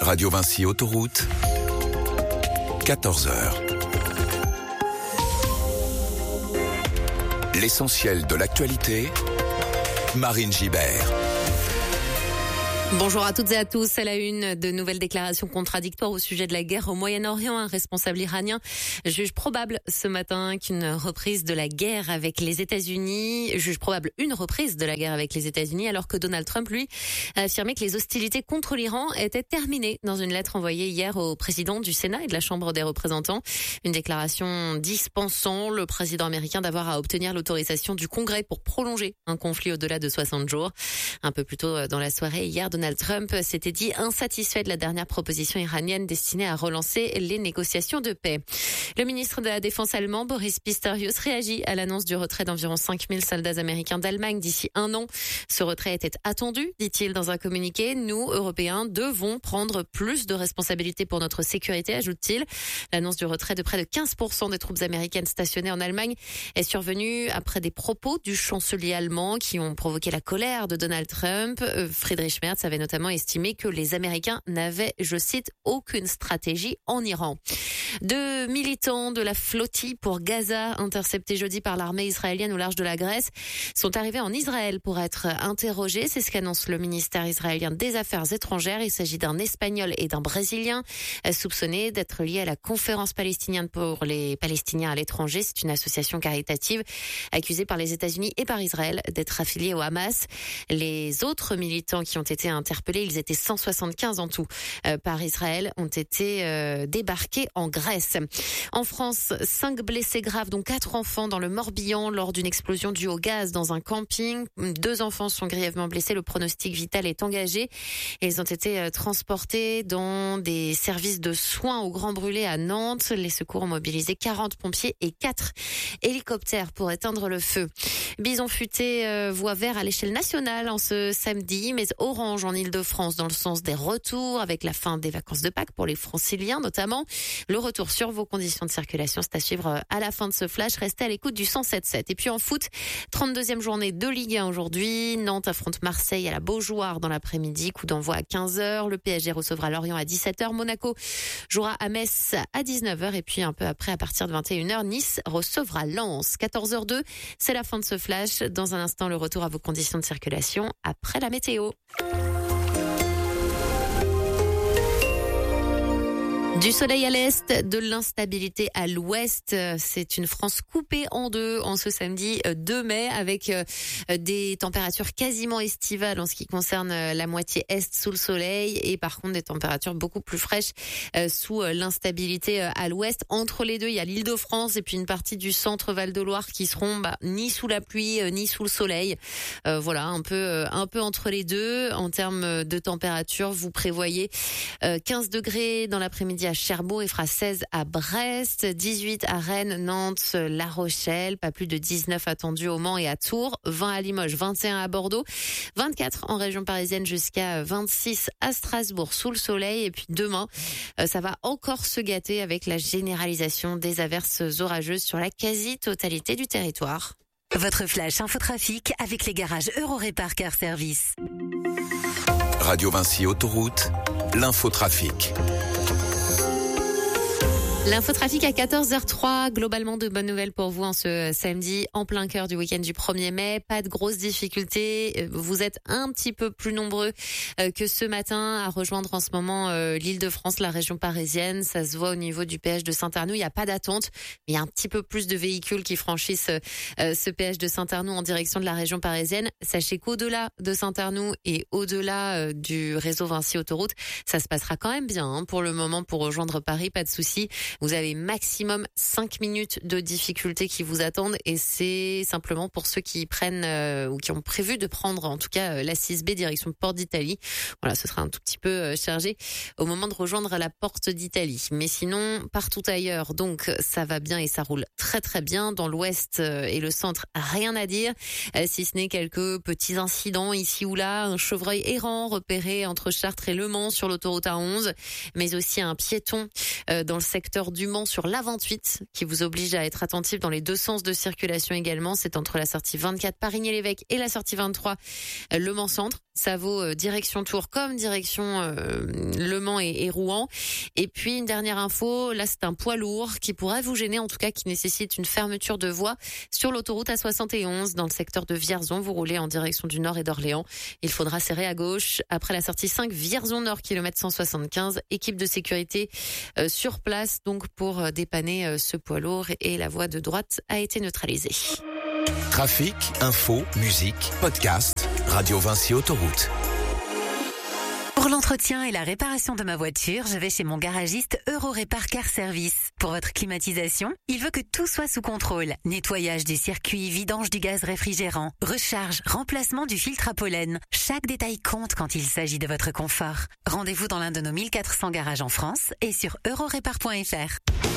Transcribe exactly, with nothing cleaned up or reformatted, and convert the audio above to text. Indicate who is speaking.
Speaker 1: Radio Vinci Autoroute, quatorze heures. L'essentiel de l'actualité, Marine Gibert.
Speaker 2: Bonjour à toutes et à tous. À la une, de nouvelles déclarations contradictoires au sujet de la guerre au Moyen-Orient. Un responsable iranien juge probable ce matin qu'une reprise de la guerre avec les États-Unis, juge probable une reprise de la guerre avec les États-Unis, alors que Donald Trump, lui, a affirmé que les hostilités contre l'Iran étaient terminées dans une lettre envoyée hier au président du Sénat et de la Chambre des représentants. Une déclaration dispensant le président américain d'avoir à obtenir l'autorisation du Congrès pour prolonger un conflit au-delà de soixante jours. Un peu plus tôt dans la soirée, hier, Donald Trump s'était dit insatisfait de la dernière proposition iranienne destinée à relancer les négociations de paix. Le ministre de la Défense allemand, Boris Pistorius, réagit à l'annonce du retrait d'environ cinq mille soldats américains d'Allemagne d'ici un an. Ce retrait était attendu, dit-il dans un communiqué. Nous, Européens, devons prendre plus de responsabilités pour notre sécurité, ajoute-t-il. L'annonce du retrait de près de quinze pour cent des troupes américaines stationnées en Allemagne est survenue après des propos du chancelier allemand qui ont provoqué la colère de Donald Trump. Friedrich Merz avait notamment estimé que les Américains n'avaient, je cite, aucune stratégie en Iran. Deux militants de la flottille pour Gaza, interceptés jeudi par l'armée israélienne au large de la Grèce, sont arrivés en Israël pour être interrogés. C'est ce qu'annonce le ministère israélien des Affaires étrangères. Il s'agit d'un Espagnol et d'un Brésilien soupçonnés d'être liés à la Conférence palestinienne pour les Palestiniens à l'étranger. C'est une association caritative accusée par les États-Unis et par Israël d'être affiliée au Hamas. Les autres militants qui ont été interpellés, ils étaient cent soixante-quinze en tout, euh, par Israël, ont été euh, débarqués en Grèce. En France, cinq blessés graves, dont quatre enfants dans le Morbihan lors d'une explosion due au gaz dans un camping. Deux enfants sont grièvement blessés. Le pronostic vital est engagé. Ils ont été euh, transportés dans des services de soins au Grand Brûlé à Nantes. Les secours ont mobilisé quarante pompiers et quatre hélicoptères pour éteindre le feu. Bison futé euh, voit vert à l'échelle nationale en ce samedi, mais orange en Île-de-France dans le sens des retours avec la fin des vacances de Pâques pour les franciliens notamment. Le retour sur vos conditions de circulation, c'est à suivre à la fin de ce flash. Restez à l'écoute du cent sept sept. Et puis en foot, trente-deuxième journée de Ligue un aujourd'hui. Nantes affronte Marseille à la Beaujoire dans l'après-midi. Coup d'envoi à quinze heures. Le P S G recevra Lorient à dix-sept heures. Monaco jouera à Metz à dix-neuf heures. Et puis un peu après, à partir de vingt et une heures, Nice recevra Lens. quatorze heures deux, c'est la fin de ce flash. Dans un instant, le retour à vos conditions de circulation après la météo. Du soleil à l'est, de l'instabilité à l'ouest. C'est une France coupée en deux en ce samedi deux mai avec des températures quasiment estivales en ce qui concerne la moitié est sous le soleil et par contre des températures beaucoup plus fraîches sous l'instabilité à l'ouest. Entre les deux, il y a l'Île-de-France et puis une partie du centre Val-de-Loire qui seront bah, ni sous la pluie ni sous le soleil. Euh, voilà, un peu un peu entre les deux. En termes de température, vous prévoyez quinze degrés dans l'après-midi à Cherbourg, il fera seize à Brest, dix-huit à Rennes, Nantes, La Rochelle, pas plus de dix-neuf attendus au Mans et à Tours, vingt à Limoges, vingt et un à Bordeaux, vingt-quatre en région parisienne jusqu'à vingt-six à Strasbourg sous le soleil. Et puis demain, ça va encore se gâter avec la généralisation des averses orageuses sur la quasi-totalité du territoire.
Speaker 3: Votre flash infotrafic avec les garages Eurorépar Car Service.
Speaker 1: Radio Vinci Autoroute, l'infotrafic.
Speaker 2: L'infotrafic à quatorze heures trois, globalement de bonnes nouvelles pour vous en ce samedi, en plein cœur du week-end du premier mai. Pas de grosses difficultés, vous êtes un petit peu plus nombreux que ce matin à rejoindre en ce moment l'Île-de-France, la région parisienne. Ça se voit au niveau du péage de Saint-Arnoux, il n'y a pas d'attente, mais il y a un petit peu plus de véhicules qui franchissent ce péage de Saint-Arnoux en direction de la région parisienne. Sachez qu'au-delà de Saint-Arnoux et au-delà du réseau Vinci Autoroute, ça se passera quand même bien hein, pour le moment pour rejoindre Paris, pas de souci. Vous avez maximum cinq minutes de difficulté qui vous attendent et c'est simplement pour ceux qui prennent euh, ou qui ont prévu de prendre en tout cas euh, la six B direction Porte d'Italie. Voilà, ce sera un tout petit peu euh, chargé au moment de rejoindre la Porte d'Italie. Mais sinon, partout ailleurs, donc ça va bien et ça roule très très bien. Dans l'ouest euh, et le centre, rien à dire, euh, si ce n'est quelques petits incidents ici ou là. Un chevreuil errant repéré entre Chartres et Le Mans sur l'autoroute A onze, mais aussi un piéton euh, dans le secteur du Mans sur l'A vingt-huit qui vous oblige à être attentif dans les deux sens de circulation également. C'est entre la sortie vingt-quatre Parigny-l'Évêque et la sortie vingt-trois Le Mans Centre. Ça vaut euh, direction Tours comme direction euh, Le Mans et, et Rouen. Et puis une dernière info, là c'est un poids lourd qui pourrait vous gêner, en tout cas qui nécessite une fermeture de voie sur l'autoroute A soixante et onze dans le secteur de Vierzon. Vous roulez en direction du Nord et d'Orléans. Il faudra serrer à gauche après la sortie cinq Vierzon Nord, kilomètre cent soixante-quinze. Équipe de sécurité euh, sur place donc pour euh, dépanner euh, ce poids lourd, et la voie de droite a été neutralisée.
Speaker 1: Trafic, info, musique, podcast, Radio Vinci Autoroute.
Speaker 3: Pour l'entretien et la réparation de ma voiture, je vais chez mon garagiste Eurorépar Car Service. Pour votre climatisation, il veut que tout soit sous contrôle. Nettoyage du circuit, vidange du gaz réfrigérant, recharge, remplacement du filtre à pollen. Chaque détail compte quand il s'agit de votre confort. Rendez-vous dans l'un de nos mille quatre cents garages en France et sur eurorépar point f r.